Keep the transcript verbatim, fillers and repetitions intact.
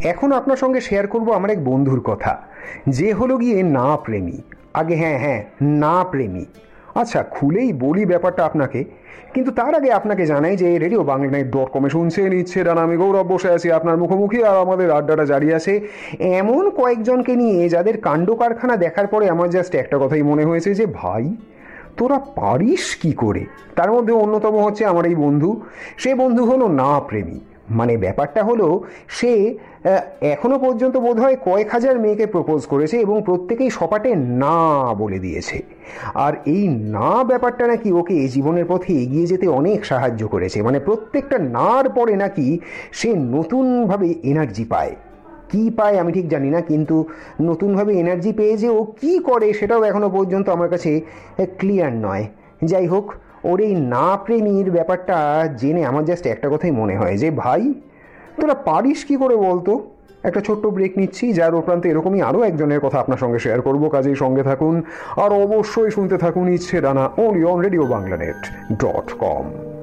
এখন আপনার সঙ্গে শেয়ার করব আমার এক বন্ধুর কথা, যে হলো গিয়ে না প্রেমী। আগে হ্যাঁ হ্যাঁ না প্রেমী। আচ্ছা, খুলেই বলি ব্যাপারটা আপনাকে, কিন্তু তার আগে আপনাকে জানাই যে রেডিও বাংলা নাইট ডট কমে শুনছেন ইচ্ছে ডানা, আমি গৌরব বসে আছি আপনার মুখোমুখি, আর আমাদের আড্ডাটা জারি আছে এমন কয়েকজনকে নিয়ে যাদের কাণ্ড কারখানা দেখার পরে আমার জাস্ট একটা কথাই মনে হয়েছে যে ভাই তোরা পারিস কি করে। তার মধ্যে অন্যতম হচ্ছে আমার এই বন্ধু। সে বন্ধু হলো না প্রেমী। মানে ব্যাপারটা হলো সে এখনো পর্যন্ত বোধহয় কয়েক হাজার মেয়েকে প্রপোজ করেছে এবং প্রত্যেকেই সপাটে না বলে দিয়েছে। আর এই না ব্যাপারটা নাকি ওকে জীবনের পথে এগিয়ে যেতে অনেক সাহায্য করেছে। মানে প্রত্যেকটা নার পরে নাকি সে নতুনভাবে এনার্জি পায়। কি পায় আমি ঠিক জানি না, কিন্তু নতুনভাবে এনার্জি পেয়ে যে ও কী করে সেটাও এখনো পর্যন্ত আমার কাছে ক্লিয়ার নয়। যাই হোক, ওর এই না প্রেমীর ব্যাপারটা জেনে আমার জাস্ট একটা কথাই মনে হয় যে ভাই তোরা পারিস কি করে বলতো। একটা ছোট্ট ব্রেক নিচ্ছি, যার ওপ্রান্তে এরকমই আরও একজনের কথা আপনার সঙ্গে শেয়ার করবো। কাজেই সঙ্গে থাকুন আর অবশ্যই শুনতে থাকুন ইচ্ছে ডানা, only on radio Bangla net dot com.